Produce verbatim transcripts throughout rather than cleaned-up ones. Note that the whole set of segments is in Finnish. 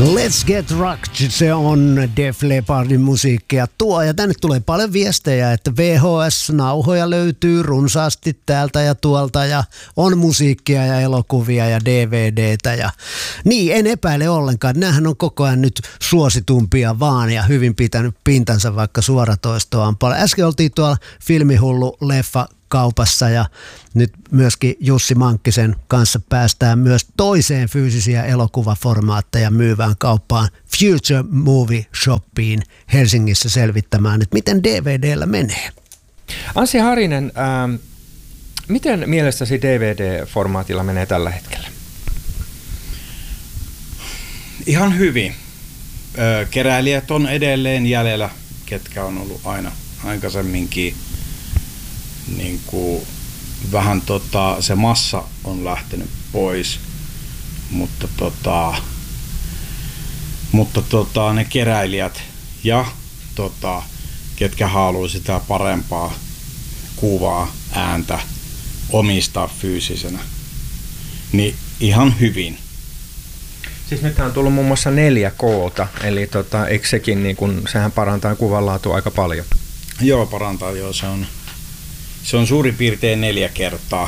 Let's Get Rocked, se on Def Leppardin musiikkia tuo. Ja tänne tulee paljon viestejä, että V H S-nauhoja löytyy runsaasti täältä ja tuolta ja on musiikkia ja elokuvia ja D V D:tä. Ja niin, en epäile ollenkaan. Nämähän on koko ajan nyt suositumpia vaan ja hyvin pitänyt pintansa, vaikka suoratoistoa on paljon. Äsken oltiin tuolla Filmihullu leffa kaupassa ja nyt myöskin Jussi Mankkisen kanssa päästään myös toiseen fyysisiä elokuvaformaatteja myyvään kauppaan Future Movie Shopiin Helsingissä selvittämään, että miten D V D:llä menee. Anssi Harinen, ähm, miten mielestäsi D V D-formaatilla menee tällä hetkellä? Ihan hyvin. Ö, keräilijät on edelleen jäljellä, ketkä on ollut aina aikaisemminkin. Niin kuin vähän tota, se massa on lähtenyt pois, mutta, tota, mutta tota, ne keräilijät ja tota, ketkä haluaa sitä parempaa kuvaa, ääntä omistaa fyysisenä, niin ihan hyvin. Siis nyt on tullut muun muassa neljä K:ta, eli tota, eikö sekin, niin kun, sehän parantaa kuvanlaatua aika paljon? Joo, parantaa joo, se on. Se on suurin piirtein neljä kertaa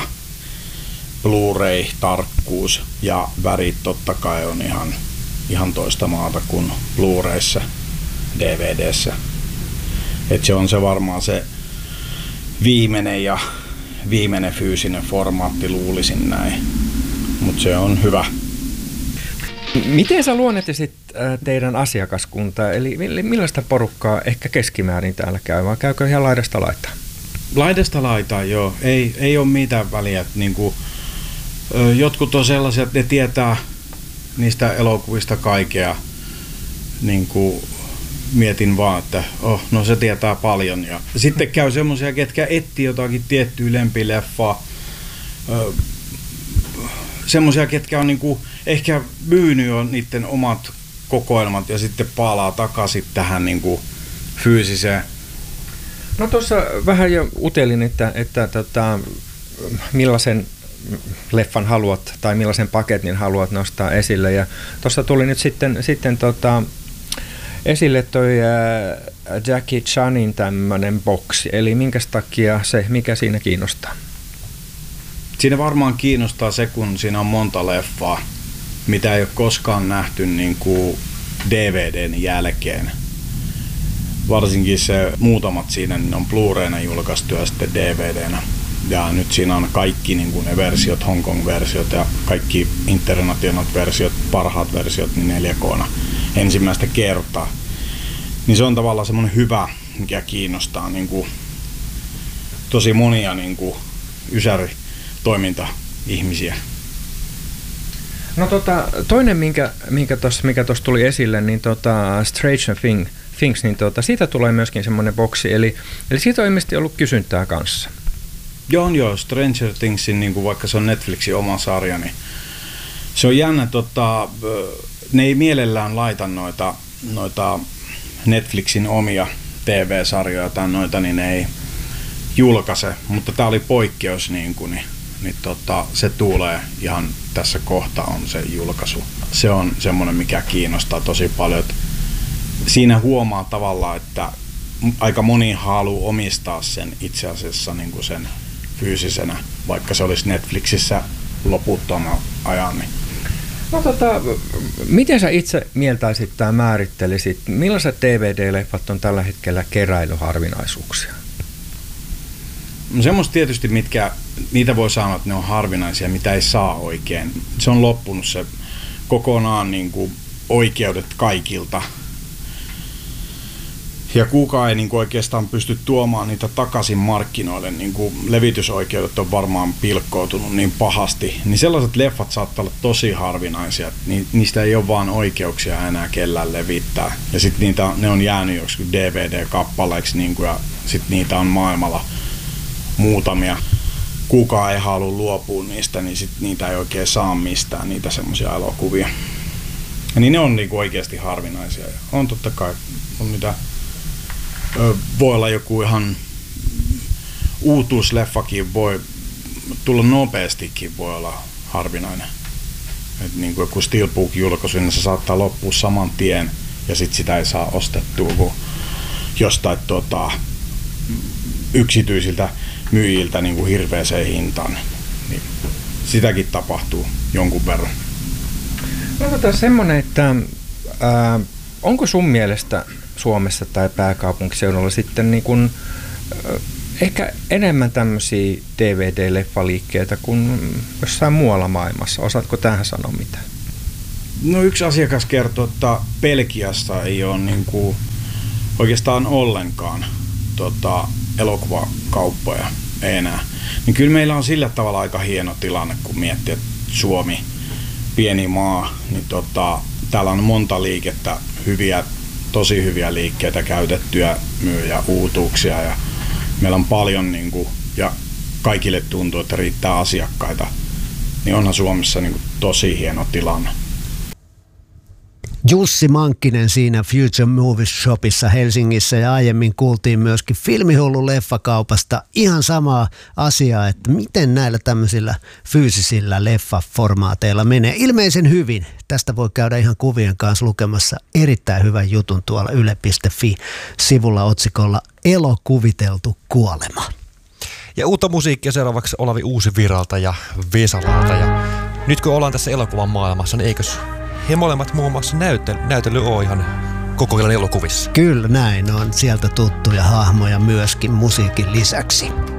Blu-ray-tarkkuus ja värit totta kai on ihan, ihan toista maata kuin Blu-rayssa, D V D:ssä. Et se on se varmaan se viimeinen ja viimeinen fyysinen formaatti, luulisin näin, mutta se on hyvä. Miten sä luonnehtisit teidän asiakaskuntaa, eli millaista porukkaa ehkä keskimäärin täällä käy, vai käykö ihan laidasta laitaan? Laidasta laitaan, joo. Ei, ei ole mitään väliä. Niin kuin, ö, jotkut on sellaisia, että ne tietää niistä elokuvista kaikkea. Niin kuin, mietin vaan, että oh, no se tietää paljon. Ja sitten käy semmoisia, ketkä etsii jotakin tiettyä lempileffaa. Ö, semmoisia, ketkä on niin kuin, ehkä myynyt jo niiden omat kokoelmat ja sitten palaa takaisin tähän niin kuin, fyysiseen. No tuossa vähän jo utelin, että, että tota, millaisen leffan haluat tai millaisen paketin haluat nostaa esille. Ja tuossa tuli nyt sitten, sitten tota, esille toi ää, Jackie Chanin tämmöinen boksi. Eli minkä takia se, mikä siinä kiinnostaa? Siinä varmaan kiinnostaa se, kun siinä on monta leffaa, mitä ei ole koskaan nähty niin kuin D V D:n jälkeen. Varsinkin se muutamat siinä niin on Blu-rayna julkaistu ja sitten D V D:nä. Ja nyt siinä on kaikki niin kuin ne versiot, Hong Kong-versiot ja kaikki internationalit versiot, parhaat versiot, niin neljä K:na ensimmäistä kertaa. Niin se on tavallaan semmoinen hyvä, mikä kiinnostaa niin kuin tosi monia niin kuin ysäritoiminta-ihmisiä. No tota, toinen, minkä, minkä tossa, mikä tuossa tuli esille, niin tota Stranger Things. Things, niin tuota, siitä tulee myöskin semmoinen boksi, eli, eli siitä on ilmeisesti ollut kysyntää kanssa. Joo, joo, Stranger Thingsin, niin kuin vaikka se on Netflixin oma sarja, niin se on jännä, tota, ne ei mielellään laita noita, noita Netflixin omia T V-sarjoja tai noita, niin ne ei julkaise, mutta tämä oli poikkeus, niin, kuin, niin, niin tota, se tulee ihan tässä kohtaa on se julkaisu. Se on semmoinen, mikä kiinnostaa tosi paljon, että siinä huomaa tavallaan, että aika moni haluaa omistaa sen itse asiassa niin kuin sen fyysisenä, vaikka se olisi Netflixissä loputtoman ajan. Niin. No tota, miten sä itse mieltäisit tai määrittelisit, millaiset D V D-leffat on tällä hetkellä keräilyharvinaisuuksia? No semmoista tietysti, mitkä, niitä voi sanoa, että ne on harvinaisia, mitä ei saa oikein. Se on loppunut se kokonaan niin kuin oikeudet kaikilta. Ja kukaan ei niin kuin oikeastaan pysty tuomaan niitä takaisin markkinoille, niin kuin levitysoikeudet on varmaan pilkkoutunut niin pahasti, niin sellaiset leffat saattaa olla tosi harvinaisia, niin niistä ei ole vaan oikeuksia enää kellään levittää. Ja sitten niitä ne on jäänyt joksikin D V D-kappaleiksi, niin kuin, ja sitten niitä on maailmalla muutamia. Kukaan ei halua luopua niistä, niin sitten niitä ei oikein saa mistään, niitä semmoisia elokuvia. Ja niin ne on niin kuin oikeasti harvinaisia. On totta kai, on niitä. Voi olla joku ihan uutuusleffakin, voi tulla nopeastikin, voi olla harvinainen. Et niin kuin joku Steelbook-julkaisu, niin se saattaa loppua saman tien ja sit sitä ei saa ostettua kuin jostain tota, yksityisiltä myyjiltä niin kuin hirveäseen hintaan. Niin sitäkin tapahtuu jonkun verran. No tota semmoinen, että ää, onko sun mielestä Suomessa tai pääkaupunkiseudulla sitten niin kuin, ää, ehkä enemmän tämmöisiä D V D-leffaliikkeitä kuin jossain muualla maailmassa? Osaatko tähän sanoa mitään? No yksi asiakas kertoo, että Belgiassa ei ole niin kuin oikeastaan ollenkaan tota, elokuvakauppoja enää. Niin kyllä meillä on sillä tavalla aika hieno tilanne, kun miettii, että Suomi, pieni maa, niin tota, täällä on monta liikettä, hyviä, tosi hyviä liikkeitä, käytettyjä myyjä, uutuuksia ja meillä on paljon niin kuin, ja kaikille tuntuu, että riittää asiakkaita, niin onhan Suomessa niin kuin tosi hieno tilanne. Jussi Mankkinen siinä Future Movie Shopissa Helsingissä ja aiemmin kuultiin myöskin Filmihullu leffakaupasta ihan samaa asiaa, että miten näillä tämmöisillä fyysisillä leffaformaateilla menee. Ilmeisen hyvin. Tästä voi käydä ihan kuvien kanssa lukemassa erittäin hyvän jutun tuolla yle piste fi-sivulla otsikolla Elokuviteltu kuolema. Ja uutta musiikkia seuraavaksi Olavi Uusivirralta ja Vesalalta. Ja nyt kun ollaan tässä elokuvan maailmassa, niin eikös he molemmat muun muassa näytely, näytely on ihan koko ajan elokuvissa? Kyllä näin on. Sieltä tuttuja hahmoja myöskin musiikin lisäksi.